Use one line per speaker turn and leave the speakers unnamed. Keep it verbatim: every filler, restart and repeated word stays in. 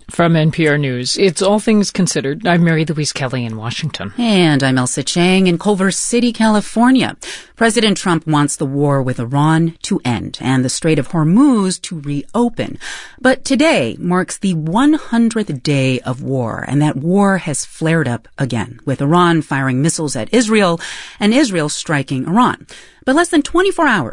From N P R News, it's All Things Considered. I'm Mary Louise Kelly in Washington.
And I'm Elsa Chang in Culver City, California. President Trump wants the war with Iran to end and the Strait of Hormuz to reopen. But today marks the one hundredth day of war, and that war has flared up again, with Iran firing missiles at Israel and Israel striking Iran. But less than twenty-four hours